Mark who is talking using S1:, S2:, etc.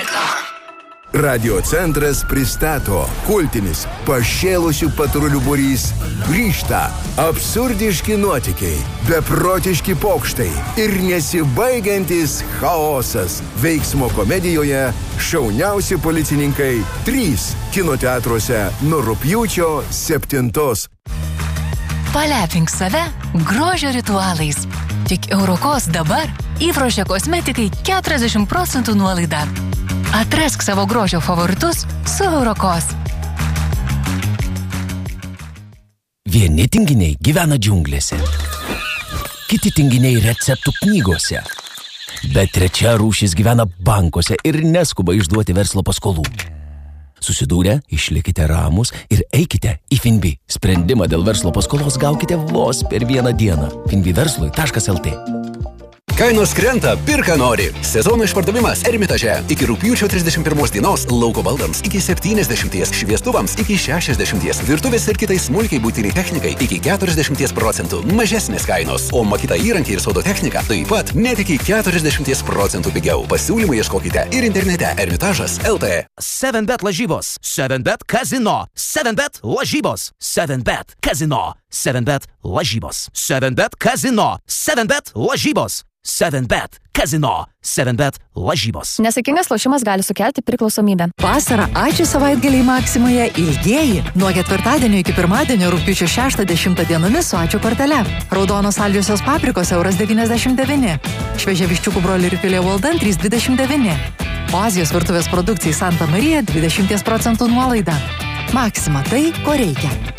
S1: Radio centras pristato kultinis pašėlusių patrulių būrys grįžta. Absurdiški nuotykiai, beprotiški pokštai ir nesibaigiantis chaosas. Veiksmo komedijoje Šauniausi policininkai 3 kino teatruose nuo rugpjūčio 7.
S2: Palepink save grožio ritualais. Tik Eurokos dabar įpročio kosmetikai 40% nuolaida. Atrask savo grožio favoritus su Eurokos.
S3: Vieni tinginiai gyvena džiunglėse, kiti tinginiai receptų knygose, bet trečia rūšis gyvena bankuose ir neskuba išduoti verslo paskolų. Susidūrę, išlikite ramus ir eikite į Finbi. Sprendimą dėl verslo paskolos gaukite vos per vieną dieną. finbiverslui.lt.
S4: Kainos krenta, pirka nori. Sezono išpardavimas Ermitaže. Iki rugpjūčio 31 dienos lauko baldams iki 70, šviestuvams iki 60, virtuvės ir kitai smulkiai būtiniai technikai iki 40% mažesnės kainos, o makyta įrankiai ir sodo technika taip pat net iki 40% pigiau. Pasiūlymų ieškokite ir internete Ermitažas.lt.
S5: 7bet lažybos, 7bet kazino, 7bet lažybos, 7bet kazino, 7bet lažybos, 7bet kazino, 7bet lažybos. 7bet kazino, 7bet lažybos.
S6: Nesaikingas lošimas gali sukelti priklausomybę.
S7: Vasarą ačiū savaitgaliai Maksimoje ilgieji. Nuo ketvirtadienio iki pirmadienio rugpjūčio 6-10 dienomis su ačiū kortele. Raudonos saldžiosios paprikos €99. Šviežia viščiukų broilerių filė Walden 3,29. O Azijos virtuvės produkcijai Santa Marija 20% nuolaida. Maksima tai, ko reikia.